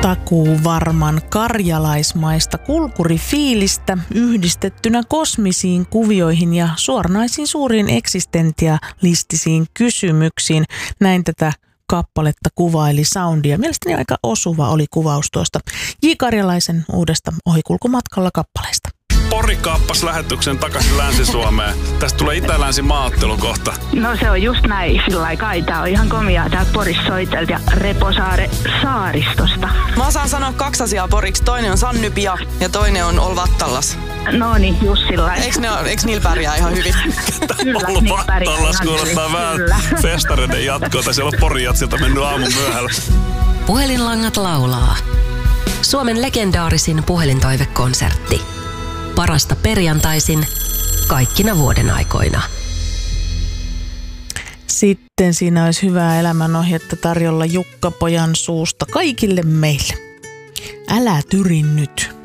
Takuu varman karjalaismaista kulkurifiilistä yhdistettynä kosmisiin kuvioihin ja suoranaisiin suuriin eksistentialistisiin kysymyksiin. Näin tätä kappaletta kuvaili Soundia. Mielestäni aika osuva oli kuvaus tuosta J. Karjalaisen uudesta Ohikulkumatkalla kappaleesta. Pori kaappasi lähetyksen takaisin Länsi-Suomeen. Tästä tulee itä-länsi-maaottelu kohta. No se on just näin, sillä kai. Tää on ihan komiaa täältä Porissa soitelta ja Reposaare saaristosta. Mä osaan sanoa 2 asiaa poriksi. Toinen on Sannypia ja toinen on Olvattallas. No niin, just sillä. Eiks niillä pärjää ihan hyvin? Kyllä, Olvattallas kuulostaa vähän festareiden jatkoa. Siellä on Porijatsilta mennyt aamun myöhällä. Puhelinlangat laulaa. Suomen legendaarisin puhelintoivekonsertti. Parasta perjantaisin kaikkina vuoden aikoina. Sitten siinä olisi hyvää elämänohjetta tarjolla Jukka Pojan suusta kaikille meille. Älä tyri nyt.